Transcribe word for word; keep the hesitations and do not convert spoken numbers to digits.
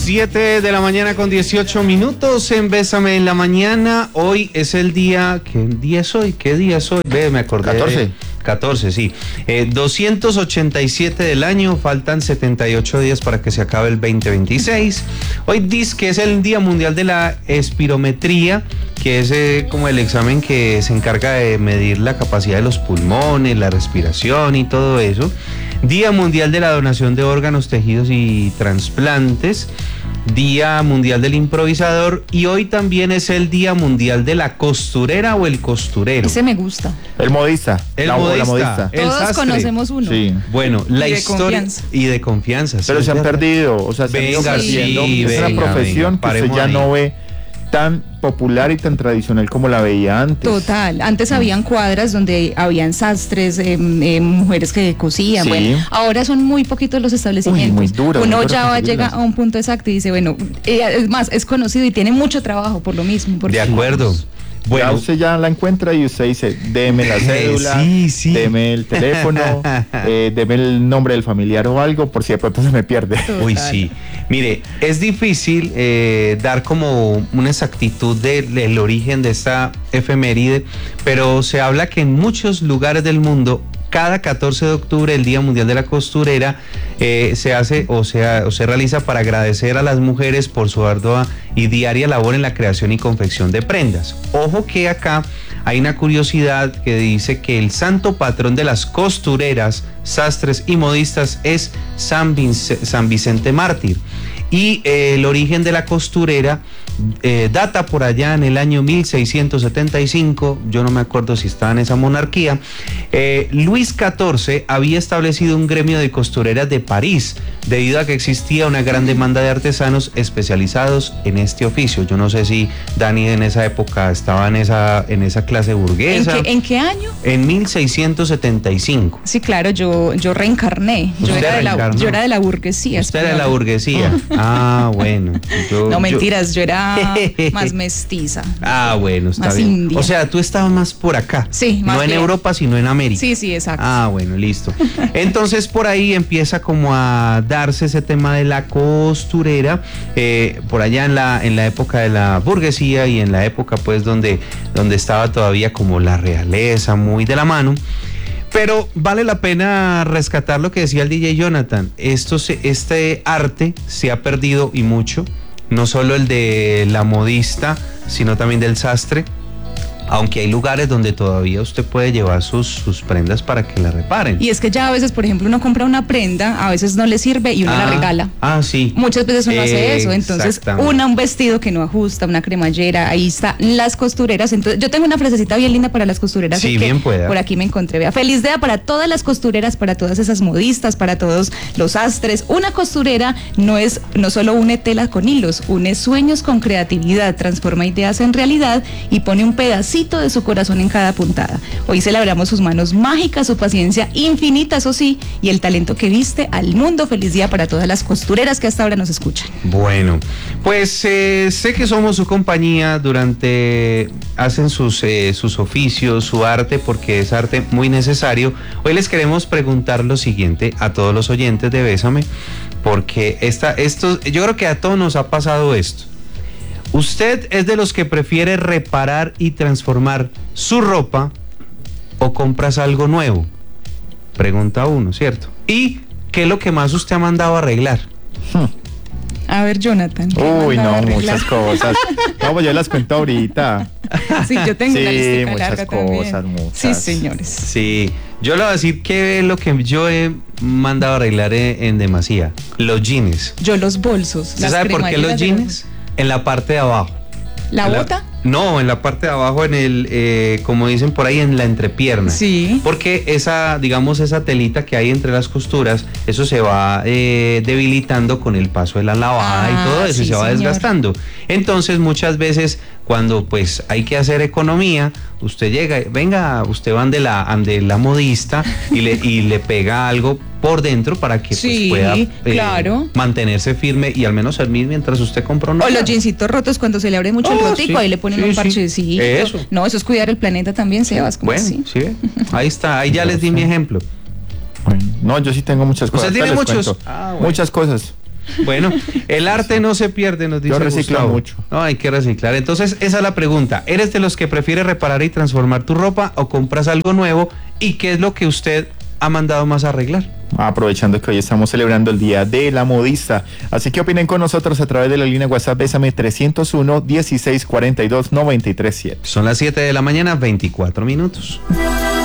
siete de la mañana con dieciocho minutos en Bésame en la Mañana. Hoy es el día, ¿qué día es hoy? ¿Qué día es hoy? Ve, me acordé. catorce. catorce, sí. Eh, doscientos ochenta y siete del año, faltan setenta y ocho días para que se acabe el veinte veintiséis. Hoy dice que es el Día Mundial de la Espirometría, que es eh, como el examen que se encarga de medir la capacidad de los pulmones, la respiración y todo eso. Día Mundial de la Donación de Órganos, Tejidos y Trasplantes. Día Mundial del Improvisador. Y hoy también es el Día Mundial de la Costurera o el costurero. Ese me gusta. El modista. El la, modista. La modista. El Todos sastre. conocemos uno. Sí. Bueno, la Y de historia. confianza. Y de confianza. Pero sí, se han ¿verdad? perdido. O sea, se han ido Venga, perdiendo. sí, es venga, una profesión venga, que usted ya paremos no ahí. ve tan popular y tan tradicional como la veía antes. Total, antes habían cuadras donde habían sastres, eh, eh, mujeres que cosían, Sí. bueno, ahora son muy poquitos los establecimientos. Uy, muy duro, Uno muy duro ya va- conseguirlas. llega a un punto exacto y dice, bueno, eh, es más, es conocido y tiene mucho trabajo por lo mismo. porque- De acuerdo. Ya Bueno, usted ya la encuentra y usted dice, deme la cédula, Sí, sí. deme el teléfono, eh, deme el nombre del familiar o algo, por si de pronto se me pierde. uy, sí. Mire, es difícil eh, dar como una exactitud de- del origen de esta efeméride, pero se habla que en muchos lugares del mundo, cada catorce de octubre, el Día Mundial de la Costurera, eh, se hace o, sea, o se realiza para agradecer a las mujeres por su ardua y diaria labor en la creación y confección de prendas. Ojo que acá hay una curiosidad que dice que el santo patrón de las costureras, sastres y modistas es San, Vince- San Vicente Mártir. Y eh, el origen de la costurera eh, data por allá en el año mil seiscientos setenta y cinco, yo no me acuerdo si estaba en esa monarquía. eh, Luis catorce había establecido un gremio de costureras de París, debido a que existía una gran demanda de artesanos especializados en este oficio. Yo no sé si Dani en esa época estaba en esa, en esa clase ¿En burguesa. qué, en qué año? En mil seiscientos setenta y cinco. Sí, claro, yo, yo reencarné. Yo Usted era, de la, reencarnó. yo era de la burguesía. Usted era de la española. burguesía. Ah, bueno. Yo- No, yo- mentiras, yo era más mestiza. Ah, bueno, está Más bien. india. O sea, tú estabas más por acá. Sí, más No en bien. Europa, sino en América. Sí, sí, exacto. Ah, bueno, listo. Entonces por ahí empieza como a darse ese tema de la costurera, eh, por allá en la, en la época de la burguesía y en la época pues donde, donde estaba todavía como la realeza muy de la mano. Pero vale la pena rescatar lo que decía el D J Jonathan. Esto se, este arte se ha perdido y mucho, no solo el de la modista, sino también del sastre. Aunque hay lugares donde todavía usted puede llevar sus, sus prendas para que la reparen. Y es que ya a veces, por ejemplo, uno compra una prenda, a veces no le sirve y uno ah, la regala. Ah, sí. Muchas veces uno hace eso, entonces Exactamente. una un vestido que no ajusta, una cremallera, ahí está las costureras. Entonces yo tengo una frasecita bien linda para las costureras. Sí, que bien pueda. Por aquí me encontré, vea, feliz día para todas las costureras, para todas esas modistas, para todos los sastres. Una costurera no es no solo une tela con hilos, une sueños con creatividad, transforma ideas en realidad y pone un pedacito de su corazón en cada puntada. Hoy celebramos sus manos mágicas, su paciencia infinita, eso sí, y el talento que viste al mundo. Feliz día para todas las costureras que hasta ahora nos escuchan. Bueno, pues eh, sé que somos su compañía durante, hacen sus, eh, sus oficios, su arte, porque es arte muy necesario. Hoy les queremos preguntar lo siguiente a todos los oyentes de Bésame, porque esta, esto, yo creo que a todos nos ha pasado esto. ¿Usted es de los que prefiere reparar y transformar su ropa o compras algo nuevo? Pregunta uno, ¿cierto? ¿Y qué es lo que más usted ha mandado a arreglar? A ver, Jonathan. ¿qué Uy, mandaba no, a arreglar? muchas cosas. No, pues yo las cuento ahorita. Sí, yo tengo una Sí, lista muchas larga cosas, también. muchas. Sí, señores. Sí, yo le voy a decir que es lo que yo he mandado a arreglar en, en demasía. Los jeans. Yo los bolsos. ¿Usted las sabe por qué los cremalleras de jeans? En la parte de abajo. ¿La En bota? No, en la parte de abajo, en el, eh, como dicen por ahí, en la entrepierna. Sí. Porque esa, digamos, esa telita que hay entre las costuras, eso se va eh, debilitando con el paso de la lavada Ah, y todo eso, y sí, se va señor. desgastando. Entonces, muchas veces, cuando pues hay que hacer economía, usted llega, venga, usted va de la, ande la modista y le, y le pega algo por dentro para que Sí, pues, pueda eh, claro. mantenerse firme y al menos servir mientras usted compra una. O los jeansitos rotos cuando se le abre mucho el Oh, rotico, sí, ahí le ponen sí, un sí. parchecito. Eso. No, eso es cuidar el planeta también, Sebas. como Bueno, así. sí, ve. Ahí está, ahí ya les di mi ejemplo. Bueno, no, yo sí tengo muchas cosas. ¿Usted tiene ahorita les muchos? cuento. Ah, bueno. Muchas cosas. Bueno, el arte no se pierde, nos dice Yo reciclo Gustavo. mucho. No, hay que reciclar. Entonces, esa es la pregunta. ¿Eres de los que prefiere reparar y transformar tu ropa o compras algo nuevo? ¿Y qué es lo que usted ha mandado más a arreglar? Aprovechando que hoy estamos celebrando el Día de la Modista. Así que opinen con nosotros a través de la línea WhatsApp Bésame trescientos uno, dieciséis cuarenta y dos, noventa y tres siete. Son las siete de la mañana, veinticuatro minutos.